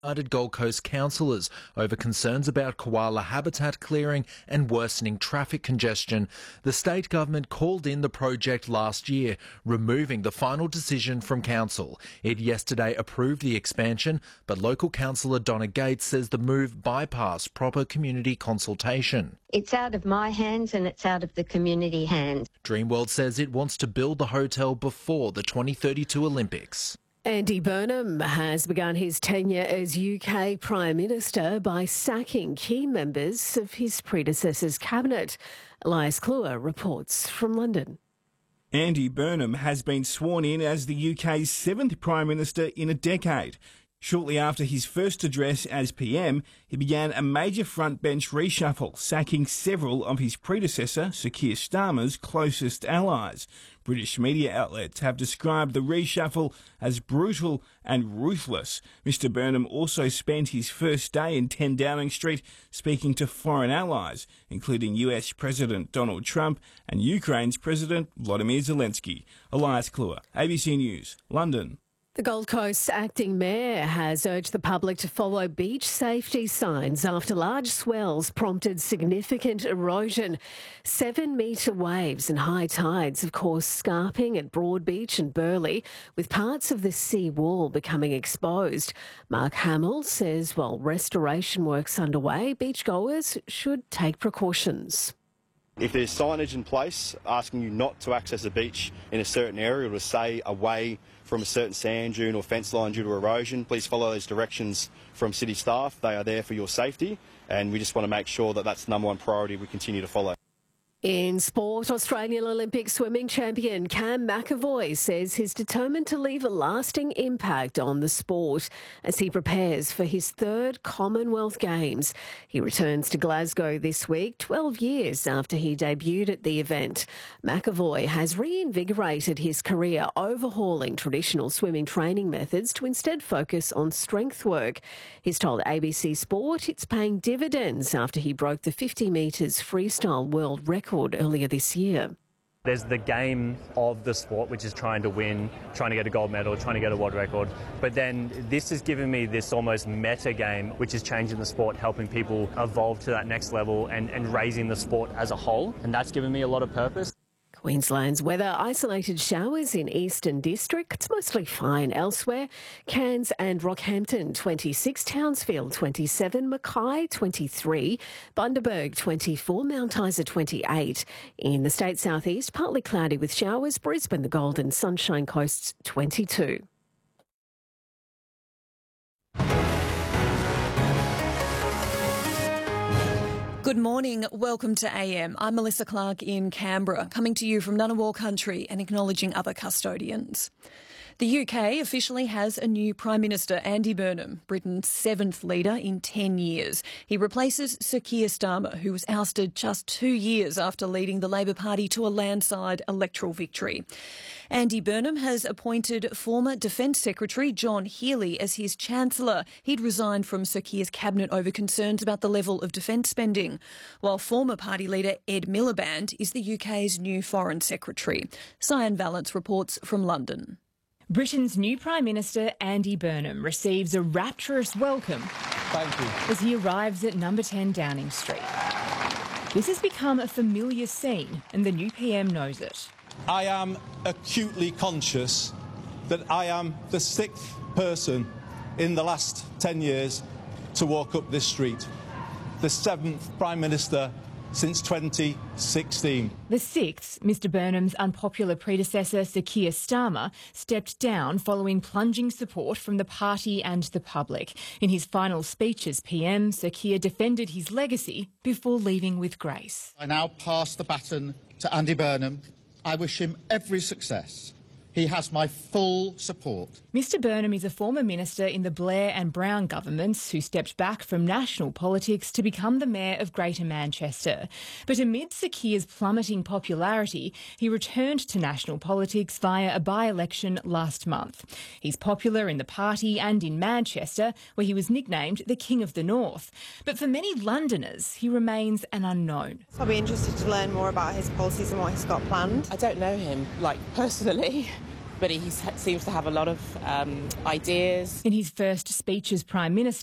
Gold Coast councillors over concerns about koala habitat clearing and worsening traffic congestion. The state government called in the project last year, removing the final decision from council. It yesterday approved the expansion, but local councillor Donna Gates says the move bypassed proper community consultation. It's out of my hands and it's out of the community hands. Dreamworld says it wants to build the hotel before the 2032 Olympics. Andy Burnham has begun his tenure as UK Prime Minister by sacking key members of his predecessor's cabinet. Elias Kluwer reports from London. Andy Burnham has been sworn in as the UK's 7th Prime Minister in a decade. Shortly after his first address as PM, he began a major frontbench reshuffle, sacking several of his predecessor, Sir Keir Starmer's closest allies. British media outlets have described the reshuffle as brutal and ruthless. Mr Burnham also spent his first day in 10 Downing Street speaking to foreign allies, including US President Donald Trump and Ukraine's President Volodymyr Zelensky. Elias Kluwer, ABC News, London. The Gold Coast's acting mayor has urged the public to follow beach safety signs after large swells prompted significant erosion. 7-metre waves and high tides have caused scarping at Broadbeach and Burleigh, with parts of the sea wall becoming exposed. Mark Hamill says while restoration work's underway, beachgoers should take precautions. If there's signage in place asking you not to access a beach in a certain area or to stay away from a certain sand dune or fence line due to erosion, please follow those directions from city staff. They are there for your safety, and we just want to make sure that that's the number one priority we continue to follow. In sport, Australian Olympic swimming champion Cam McEvoy says he's determined to leave a lasting impact on the sport as he prepares for his 3rd Commonwealth Games. He returns to Glasgow this week, 12 years after he debuted at the event. McEvoy has reinvigorated his career, overhauling traditional swimming training methods to instead focus on strength work. He's told ABC Sport it's paying dividends after he broke the 50 metres freestyle world record earlier this year. There's the game of the sport, which is trying to win, trying to get a gold medal, trying to get a world record. But then this has given me this almost meta game, which is changing the sport, helping people evolve to that next level and raising the sport as a whole. And that's given me a lot of purpose. Queensland's weather, isolated showers in eastern districts, mostly fine elsewhere. Cairns and Rockhampton 26, Townsville 27, Mackay 23, Bundaberg 24, Mount Isa 28. In the state southeast, partly cloudy with showers, Brisbane, the Gold and Sunshine Coasts 22. Good morning. Welcome to AM. I'm Melissa Clark in Canberra, coming to you from Ngunnawal country and acknowledging other custodians. The UK officially has a new Prime Minister, Andy Burnham, Britain's 7th leader in 10 years. He replaces Sir Keir Starmer, who was ousted just 2 years after leading the Labor Party to a landslide electoral victory. Andy Burnham has appointed former Defence Secretary John Healey as his Chancellor. He'd resigned from Sir Keir's cabinet over concerns about the level of defence spending, while former party leader Ed Miliband is the UK's new Foreign Secretary. Cyan Valance reports from London. Britain's new Prime Minister, Andy Burnham, receives a rapturous welcome as he arrives at number 10 Downing Street. This has become a familiar scene, and the new PM knows it. I am acutely conscious that I am the 6th person in the last 10 years to walk up this street, the 7th Prime Minister since 2016. The 6th, Mr Burnham's unpopular predecessor, Sir Keir Starmer, stepped down following plunging support from the party and the public. In his final speech as PM, Sir Keir defended his legacy before leaving with grace. I now pass the baton to Andy Burnham. I wish him every success. He has my full support. Mr Burnham is a former minister in the Blair and Brown governments who stepped back from national politics to become the mayor of Greater Manchester. But amid Sir Keir's plummeting popularity, he returned to national politics via a by-election last month. He's popular in the party and in Manchester, where he was nicknamed the King of the North. But for many Londoners, he remains an unknown. I'll be interested to learn more about his policies and what he's got planned. I don't know him, personally. but he seems to have a lot of ideas. In his first speech as Prime Minister,